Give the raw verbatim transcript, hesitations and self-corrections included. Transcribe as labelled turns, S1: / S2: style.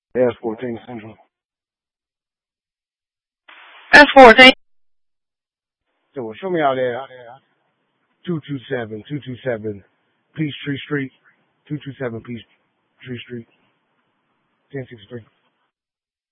S1: S fourteen Central.
S2: S fourteen.
S1: So well, show me out there. Two two seven, two two seven, Peachtree Street. Two two seven Peachtree Street. Ten sixty three.